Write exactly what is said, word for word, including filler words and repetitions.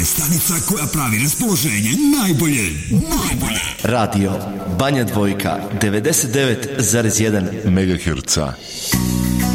je stanica koja pravi raspoloženje najbolje, najbolje. Radio Banja Dvojka, devedeset devet zarez jedan megaherca.